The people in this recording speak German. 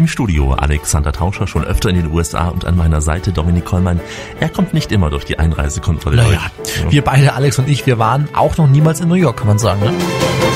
Im Studio Alexander Tauscher, schon öfter in den USA, und an meiner Seite Dominik Kollmann. Er kommt nicht immer durch die Einreisekontrolle durch. Wir beide, Alex und ich, wir waren auch noch niemals in New York, kann man sagen, ne?